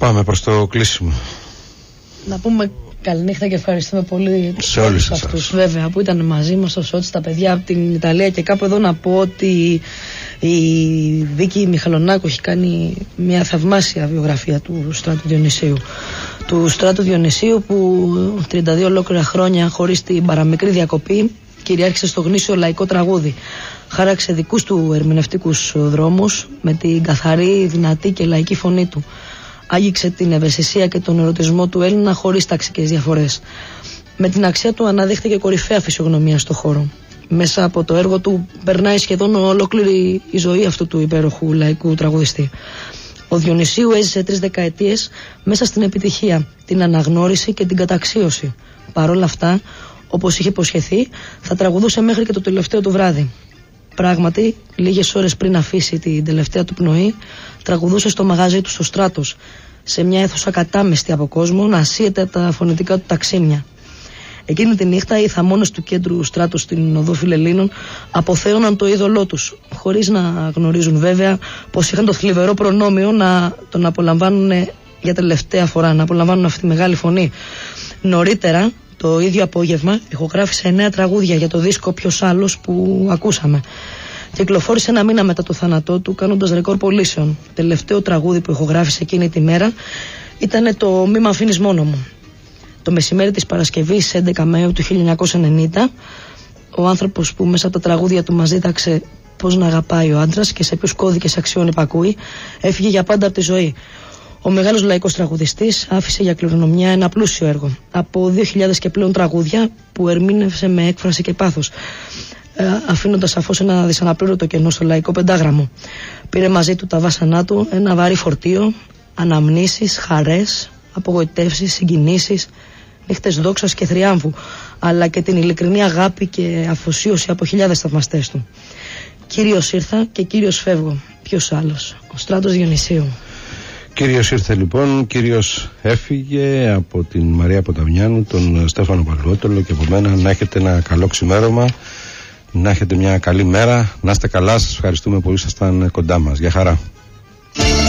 Πάμε προς το κλείσιμο. Να πούμε καληνύχτα και ευχαριστούμε πολύ σε όλους αυτούς βέβαια που ήταν μαζί μας στο Σότσι, τα παιδιά από την Ιταλία. Και κάπου εδώ να πω ότι η Βίκη Μιχαλονάκου έχει κάνει μια θαυμάσια βιογραφία του Στράτου Διονυσίου. Του Στράτου Διονυσίου που 32 ολόκληρα χρόνια χωρίς την παραμικρή διακοπή κυριάρχησε στο γνήσιο λαϊκό τραγούδι. Χάραξε δικούς του ερμηνευτικούς δρόμους με την καθαρή, δυνατή και λαϊκή φωνή του. Άγγιξε την ευαισθησία και τον ερωτισμό του Έλληνα χωρίς ταξικές διαφορές. Με την αξία του αναδείχθηκε κορυφαία φυσιογνωμία στο χώρο. Μέσα από το έργο του περνάει σχεδόν ολόκληρη η ζωή αυτού του υπέροχου λαϊκού τραγουδιστή. Ο Διονυσίου έζησε 3 δεκαετίες μέσα στην επιτυχία, την αναγνώριση και την καταξίωση. Παρ' όλα αυτά, όπως είχε υποσχεθεί, θα τραγουδούσε μέχρι και το τελευταίο του βράδυ. Πράγματι, λίγες ώρες πριν αφήσει την τελευταία του πνοή, τραγουδούσε στο μαγαζί του στο Στράτος, σε μια αίθουσα κατάμεστη από κόσμο, να ασύεται από τα φωνητικά του ταξίμια. Εκείνη τη νύχτα, οι θαμώνες του κέντρου Στράτου στην οδό Φιλελλήνων αποθέωναν το είδωλό τους, χωρίς να γνωρίζουν βέβαια πως είχαν το θλιβερό προνόμιο να τον απολαμβάνουν για τελευταία φορά, να απολαμβάνουν αυτή τη μεγάλη φωνή. Νωρίτερα, το ίδιο απόγευμα, ηχογράφησε 9 τραγούδια για το δίσκο «Ποιος άλλος» που ακούσαμε. Κυκλοφόρησε 1 μήνα μετά το θάνατό του, κάνοντας ρεκόρ πωλήσεων. Τελευταίο τραγούδι που ηχογράφησε εκείνη τη μέρα ήταν το «Μη μ' αφήνεις μόνο μου». Το μεσημέρι της Παρασκευής 11 Μαΐου του 1990, ο άνθρωπος που μέσα από τα τραγούδια του μας δίδαξε πώς να αγαπάει ο άντρας και σε ποιους κώδικες αξιών υπακούει, έφυγε για πάντα από τη ζωή. Ο μεγάλος λαϊκός τραγουδιστής άφησε για κληρονομιά ένα πλούσιο έργο από 2.000 και πλέον τραγούδια που ερμήνευσε με έκφραση και πάθος, αφήνοντας σαφώς ένα δυσαναπλήρωτο κενό στο λαϊκό πεντάγραμμο. Πήρε μαζί του τα βάσανά του, ένα βαρύ φορτίο, αναμνήσεις, χαρές, απογοητεύσεις, συγκινήσεις, νύχτες δόξας και θριάμβου, αλλά και την ειλικρινή αγάπη και αφοσίωση από χιλιάδες θαυμαστές του. Κύριος ήρθα και κύριος φεύγω. Ποιος άλλος? Ο Στράτος Διονυσίου. Κύριος ήρθε λοιπόν, κύριος έφυγε. Από την Μαρία Ποταμιάνου, τον Στέφανο Παλαιότολο και από μένα, να έχετε ένα καλό ξημέρωμα, να έχετε μια καλή μέρα, να είστε καλά. Σας ευχαριστούμε που ήσασταν κοντά μας. Γεια χαρά.